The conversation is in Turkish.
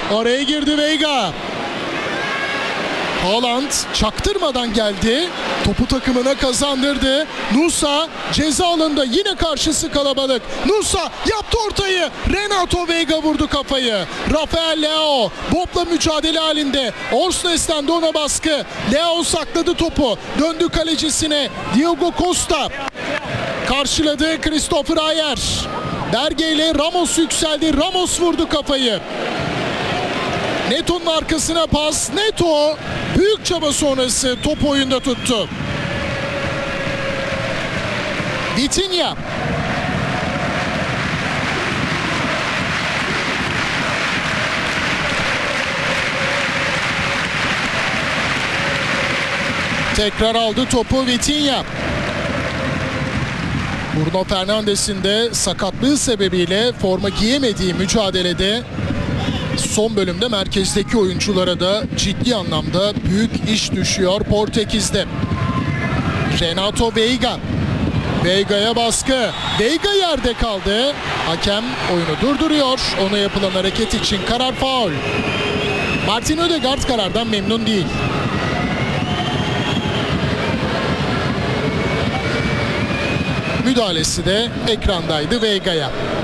Araya girdi Veiga. Haaland çaktırmadan geldi. Topu takımına kazandırdı. Nusa ceza alanında, yine karşısı kalabalık. Nusa yaptı ortayı. Renato Veiga vurdu kafayı. Rafael Leao Bob'la mücadele halinde. Orsnes'ten de ona baskı. Leao sakladı topu. Döndü kalecisine. Diego Costa karşıladı. Christopher Ayer. Berge ile Ramos yükseldi. Ramos vurdu kafayı. Neto'nun arkasına pas. Neto büyük çaba sonrası topu oyunda tuttu. Vitinha. Tekrar aldı topu Vitinha. Bruno Fernandes'in de sakatlığı sebebiyle forma giyemediği mücadelede son bölümde merkezdeki oyunculara da ciddi anlamda büyük iş düşüyor Portekiz'de. Renato Veiga. Veiga'ya baskı. Veiga yerde kaldı. Hakem oyunu durduruyor. Ona yapılan hareket için karar faul. Martin Ødegaard karardan memnun değil. Müdahalesi de ekrandaydı Veiga'ya.